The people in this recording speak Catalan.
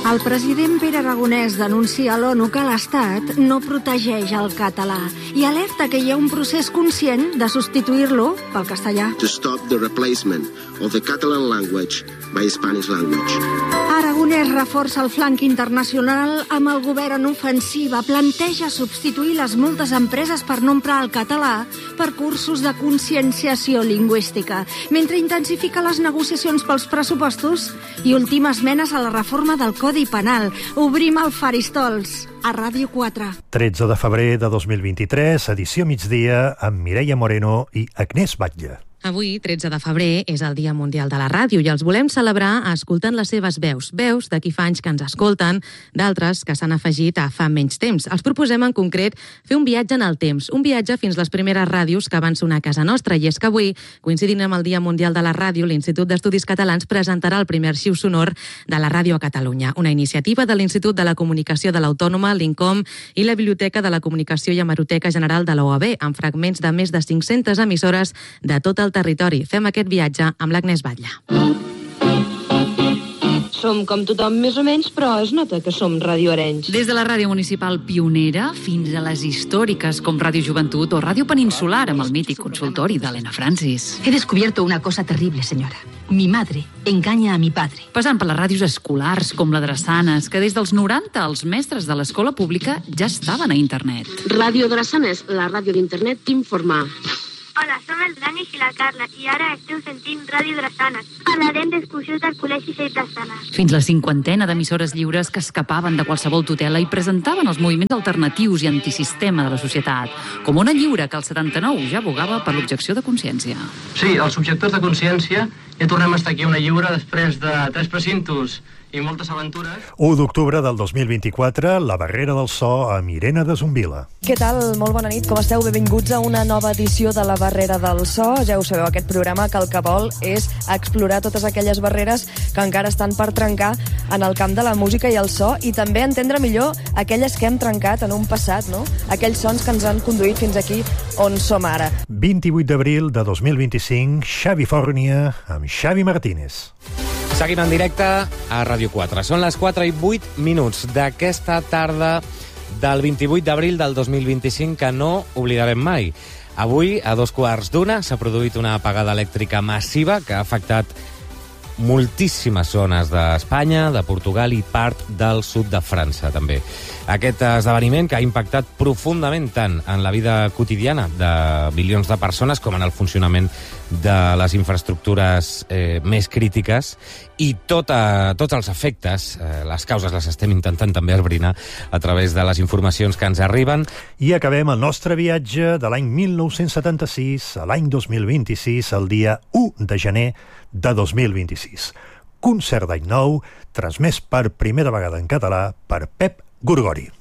El president Pere Aragonès denuncia a l'ONU que l'Estat no protegeix el català i alerta que hi ha un procés conscient de substituir-lo pel castellà. To stop the replacement of the Catalan language by Spanish language. Aragonès reforça el flanc internacional amb el govern en ofensiva. Planteja substituir les moltes empreses per no emprar el català per cursos de conscienciació lingüística, mentre intensifica les negociacions pels pressupostos i ultima esmenes a la reforma del Codi Penal. Obrim el Faristols a Ràdio 4. 13 de febrer de 2023, edició migdia, amb Mireia Moreno i Agnès Batlle. Avui, 13 de febrer, és el Dia Mundial de la Ràdio i els volem celebrar escoltant les seves veus. Veus de qui fa anys que ens escolten, d'altres que s'han afegit a fa menys temps. Els proposem en concret fer un viatge en el temps, un viatge fins les primeres ràdios que van sonar a casa nostra. I és que avui, coincidint amb el Dia Mundial de la Ràdio, l'Institut d'Estudis Catalans presentarà el primer arxiu sonor de la ràdio a Catalunya, una iniciativa de l'Institut de la Comunicació de l'Autònoma, l'INCOM i la Biblioteca de la Comunicació i Hemeroteca General de l'OAB, amb fragments de més de 500 emissores de tot el territori. Fem aquest viatge amb l'Agnès Batlle. Som com tothom més o menys, però es nota que som Ràdio Arenys. Des de la ràdio municipal pionera fins a les històriques com Ràdio Joventut o Ràdio Peninsular amb el mític consultori d'Helena Francis. He descubierto una cosa terrible, señora. Mi madre engaña a mi padre. Passant per les ràdios escolars com la Drassanes, que des dels 90 els mestres de l'escola pública ja estaven a internet. Ràdio Drassanes, la ràdio d'internet t'informa. Hola, som el Danis i la Carla i ara esteu sentint Ràdio Drassanes. Parlarem d'excursions del Col·legi Seix Drassanes. Fins la 50 d'emissores lliures que escapaven de qualsevol tutela i presentaven els moviments alternatius i antisistema de la societat, com Ona Lliure, que al 79 ja abogava per l'objecció de consciència. Sí, els objectors de consciència ja tornem a estar aquí a Ona Lliure després de 3 precintos i moltes aventures. 1 d'octubre del 2024, la Barrera del So amb Irene de Zumbila. Què tal? Molt bona nit, com esteu? Benvinguts a una nova edició de la Barrera del So. Ja ho sabeu, aquest programa que el que vol és explorar totes aquelles barreres que encara estan per trencar en el camp de la música i el so, i també entendre millor aquelles que hem trencat en un passat, no? Aquells sons que ens han conduït fins aquí on som ara. 28 d'abril de 2025, Xavi Fornia amb Xavi Martínez. Seguim en directe a Ràdio 4. Són les 4 i 8 minuts d'aquesta tarda del 28 d'abril del 2025 que no oblidarem mai. Avui, a 2:15, s'ha produït una apagada elèctrica massiva que ha afectat moltíssimes zones d'Espanya, de Portugal i part del sud de França, també. Aquest esdeveniment que ha impactat profundament tant en la vida quotidiana de milions de persones com en el funcionament de les infraestructures més crítiques, i tots els efectes, les causes les estem intentant també esbrinar a través de les informacions que ens arriben. I acabem el nostre viatge de l'any 1976 a l'any 2026, el dia 1 de gener de 2026. Concert d'any nou, transmès per primera vegada en català per Pep Gorgori.